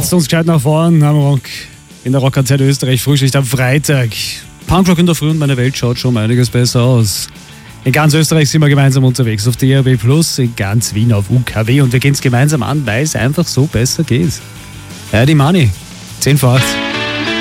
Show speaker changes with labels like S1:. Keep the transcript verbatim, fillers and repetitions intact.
S1: Jetzt uns gescheit nach vorn, haben wir Rock in der Rockkonzert Österreich Frühschicht am Freitag. Punkrock in der Früh und meine Welt schaut schon um einiges besser aus. In ganz Österreich sind wir gemeinsam unterwegs auf D A B Plus, in ganz Wien auf U K W und wir gehen es gemeinsam an, weil es einfach so besser geht. Ja, die Money. zehn vor acht.